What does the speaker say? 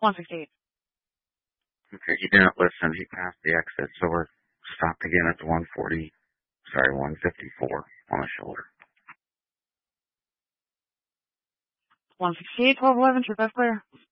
168. Okay, he didn't listen. He passed the exit, so we're stopped again at the 154 on the shoulder. 168, 1211, true, that's clear.